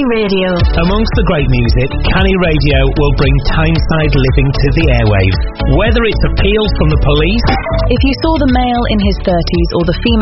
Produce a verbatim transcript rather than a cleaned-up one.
Radio. Amongst the great music, Canny Radio will bring Tyneside living to the airwaves. Whether it's appeals from the police, if you saw the male in his thirties or the female